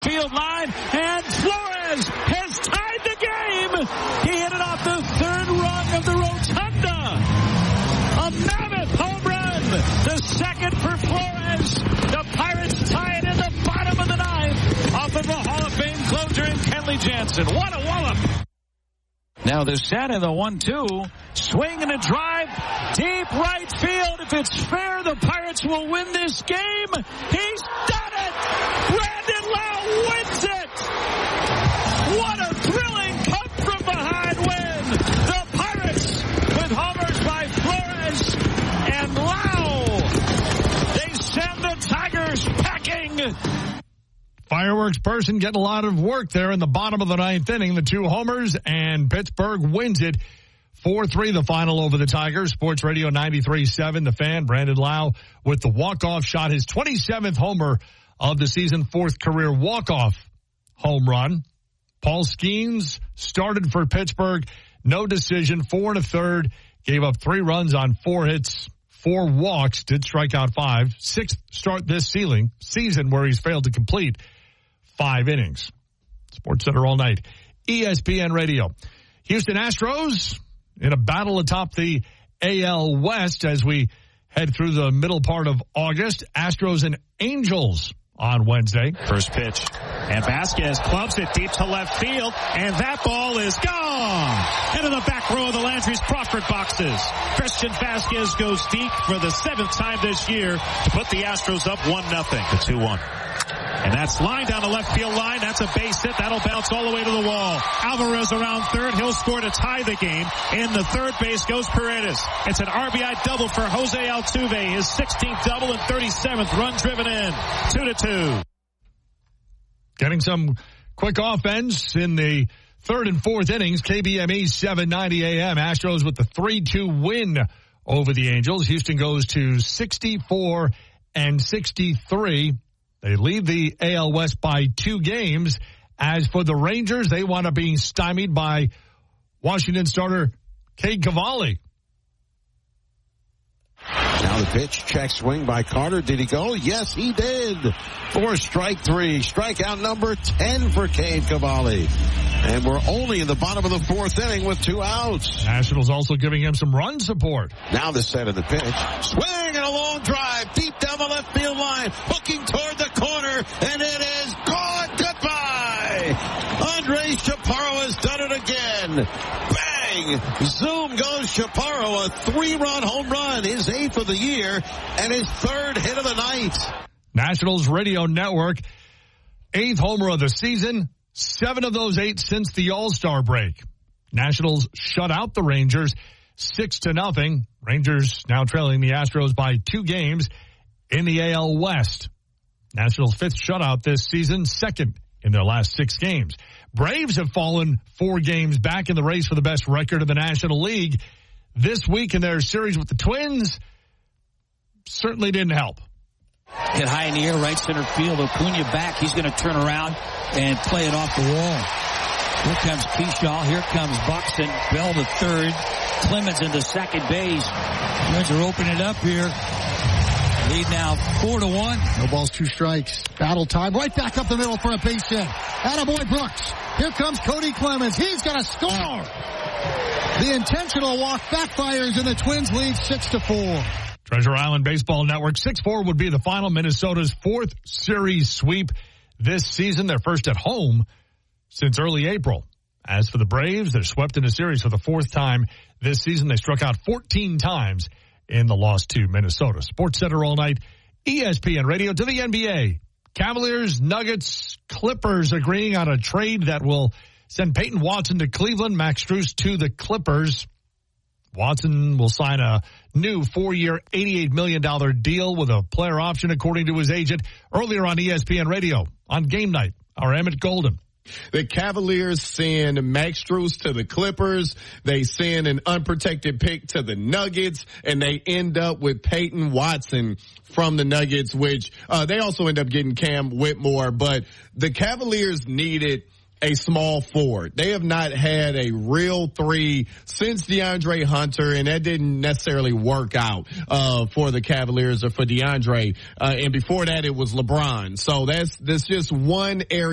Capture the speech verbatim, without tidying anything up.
field line, and Flores has tied the game. He hit it off the third rung of the rotunda. A mammoth home run. The second for Flores. The Pirates tie it in the bottom of the ninth off of the Hall of Fame closer in Kenley Jansen. What a wallop. Now the set and the one two. Swing and a drive. Deep right field. If it's fair, the Pirates will win this game. He's done it. Brandon Lowe wins it. What a thrilling come from behind win. The Pirates with homers by Flores and Lowe. They send the Tigers packing. Fireworks person getting a lot of work there in the bottom of the ninth inning. The two homers, and Pittsburgh wins it four three, the final over the Tigers. Sports Radio ninety-three point seven, The Fan. Brandon Lowe with the walk-off shot, his twenty-seventh homer of the season, fourth career walk-off home run. Paul Skeens started for Pittsburgh. No decision, four and a third. Gave up three runs on four hits, four walks, did strike out five. Sixth start this ceiling, season where he's failed to complete five innings. Sports Center all night. E S P N Radio. Houston Astros in a battle atop the A L West as we head through the middle part of August. Astros and Angels on Wednesday. First pitch. And Vasquez clubs it deep to left field. And that ball is gone. Into the back row of the Landry's Crawford boxes. Christian Vasquez goes deep for the seventh time this year to put the Astros up one nothing. The two one. And that's line down the left field line. That's a base hit. That'll bounce all the way to the wall. Alvarez around third. He'll score to tie the game. In the third base goes Paredes. It's an R B I double for Jose Altuve. His sixteenth double and thirty-seventh run driven in. Two to two. Getting some quick offense in the third and fourth innings. K B M E seven ninety A M. Astros with the three two win over the Angels. Houston goes to sixty-four and sixty-three. They lead the A L West by two games. As for the Rangers, they wound up being stymied by Washington starter Cade Cavalli. Now the pitch, check swing by Carter. Did he go? Yes, he did. For strike three. Strikeout number ten for Cade Cavalli. And we're only in the bottom of the fourth inning with two outs. Nationals also giving him some run support. Now the set of the pitch. Swing and a long drive deep down the left field line. Hooking toward the corner. And it is gone. Goodbye. Andres Chaparro has done it again. Bang! Zoom goes Chaparro. A three-run home run. His eighth of the year. And his third hit of the night. Nationals Radio Network. Eighth homer of the season. Seven of those eight since the All-Star break. Nationals shut out the Rangers six to nothing. Rangers now trailing the Astros by two games in the A L West. Nationals' fifth shutout this season, second in their last six games. Braves have fallen four games back in the race for the best record in the National League. This week in their series with the Twins certainly didn't help. Hit high in the air, right center field. Acuna back. He's going to turn around and play it off the wall. Here comes Kershaw. Here comes Buxton. Bell to third. Clemens into second base. Twins are opening it up here. Lead now four to one. No balls, two strikes. Battle time. Right back up the middle for a base hit. Attaboy Brooks. Here comes Cody Clemens. He's going to score. The intentional walk backfires and the Twins lead six to four. Treasure Island Baseball Network. six four would be the final. Minnesota's fourth series sweep this season. Their first at home since early April. As for the Braves, they're swept in a series for the fourth time this season. They struck out fourteen times in the loss to Minnesota. Sports Center all night. E S P N Radio to the N B A. Cavaliers, Nuggets, Clippers agreeing on a trade that will send Peyton Watson to Cleveland, Max Strus to the Clippers. Watson will sign a new four-year, eighty-eight million dollars deal with a player option, according to his agent, earlier on E S P N Radio on Game Night. Our Emmett Golden. The Cavaliers send Max Strus to the Clippers. They send an unprotected pick to the Nuggets, and they end up with Peyton Watson from the Nuggets, which uh, they also end up getting Cam Whitmore. But the Cavaliers needed a small forward. They have not had a real three since DeAndre Hunter, and that didn't necessarily work out uh for the Cavaliers or for DeAndre. Uh, and before that, it was LeBron. So that's that's just one area